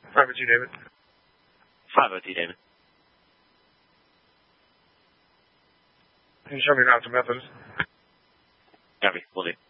502, David. 502, David. Can you show me an optimal Methodist? Copy, will do.